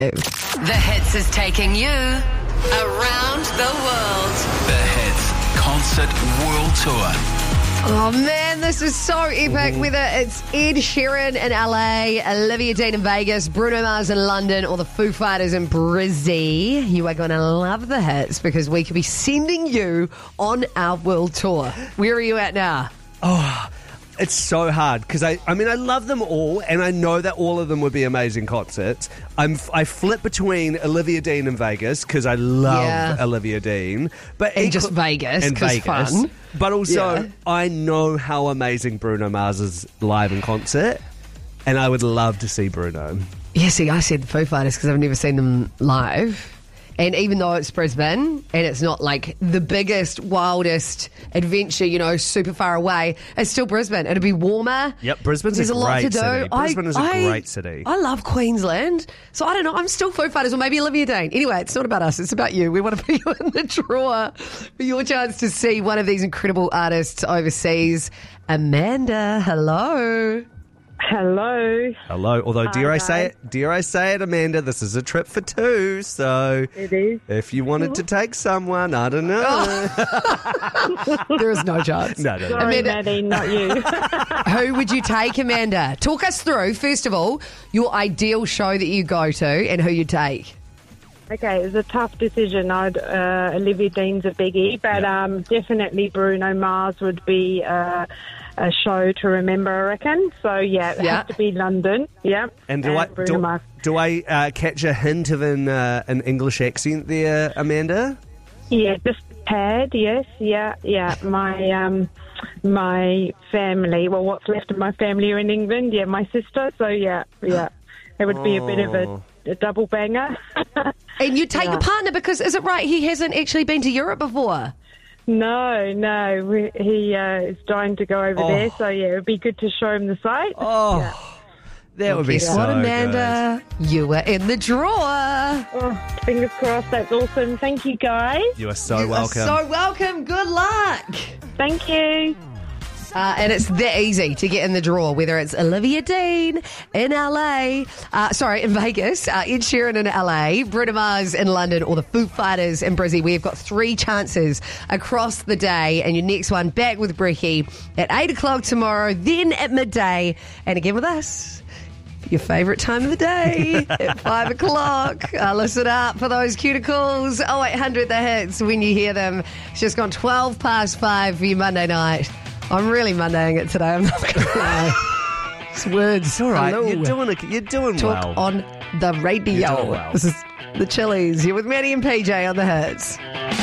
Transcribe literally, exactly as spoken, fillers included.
The Hits is taking you around the world. The Hits Concert World Tour. Oh man, this is so epic. Whether it's Ed Sheeran in L A, Olivia Dean in Vegas, Bruno Mars in London, or the Foo Fighters in Brizzy, you are going to love the hits because we could be sending you on our world tour. Where are you at now? Oh, it's so hard because I, I mean, I love them all, and I know that all of them would be amazing concerts. I'm, I flip between Olivia Dean and Vegas because I love Yeah. Olivia Dean, but And equal- just Vegas, and 'cause Vegas. fun. But also, Yeah. I know how amazing Bruno Mars is live in concert, and I would love to see Bruno. Yeah, see, I said the Foo Fighters because I've never seen them live. And even though it's Brisbane and it's not like the biggest, wildest adventure, you know, super far away, it's still Brisbane. It'll be warmer. Yep, Brisbane's There's a a lot to great do. city. Brisbane is a great city. I love Queensland. So I don't know. I'm still Foo Fighters or maybe Olivia Dean. Anyway, it's not about us. It's about you. We want to put you in the draw for your chance to see one of these incredible artists overseas. Amanda, hello. Hello. Hello. Although, dare Hi, I say guys. it, dare I say it, Amanda, this is a trip for two, so It is. if you wanted to take someone, I don't know. There is no chance. No, no, no. Sorry, Amanda- Maddie, not you. Who would you take, Amanda? Talk us through, first of all, your ideal show that you go to and who you take. Okay, it was a tough decision. I'd uh, Olivia Dean's a biggie, but um, definitely Bruno Mars would be uh, a show to remember, I reckon. So, yeah, it Yeah. has to be London. Yeah. And do I Bruno do, Mars. do I uh, catch a hint of an uh, an English accent there, Amanda? Yeah, just a tad, yes. Yeah, yeah. My, um, my family, well, what's left of my family are in England. Yeah, my sister. So, yeah, yeah. It would be a bit of Oh. a, a double banger. And you take Yeah. the partner because, is it right, he hasn't actually been to Europe before? No, no, we, he uh, is dying to go over Oh. there, so yeah, it would be good to show him the site. Oh, that would be Guess so what, Amanda? You were in the draw. Oh, fingers crossed, that's awesome. Thank you, guys. good. You are so You are welcome. so welcome. Good luck. Thank you. Uh, and it's that easy to get in the draw, whether it's Olivia Dean in L A, uh, sorry, in Vegas, uh, Ed Sheeran in L A, Bruno Mars in London, or the Foo Fighters in Brizzy. We've got three chances across the day, and your next one back with Bricky at eight o'clock tomorrow, then at midday, and again with us. Your favourite time of the day at five o'clock. Uh, listen up for those cuticles. oh eight hundred the hits when you hear them. It's just gone twelve past five for your Monday night. I'm really Mondaying it today, I'm not going to lie. It's words. It's all right. Hello. You're doing it. You're doing Talk well. on the radio. You're doing well. This is the Chili's. You're with Maddie and P J on the hits.